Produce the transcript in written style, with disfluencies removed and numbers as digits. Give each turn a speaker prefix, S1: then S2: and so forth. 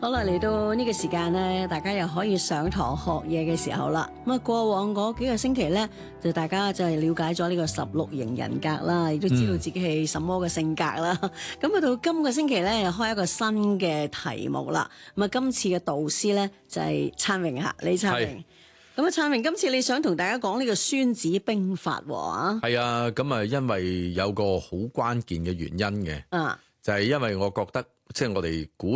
S1: 好啦，嚟到呢個時間咧，大家又可以上堂學嘢嘅時候啦。咁啊，過往嗰幾個星期咧，就大家就係了解咗呢個16型人格啦，亦都知道自己係什麼嘅性格啦。咁到今個星期咧，又開一個新嘅題目啦。咁啊，今次嘅導師咧就係燦榮嚇，李燦榮。咁啊，燦榮，今次你想同大家講呢個《孫子兵法》喎？
S2: 係啊，咁啊，因為有個好關鍵嘅原因嘅，就係因為我覺得即係我哋古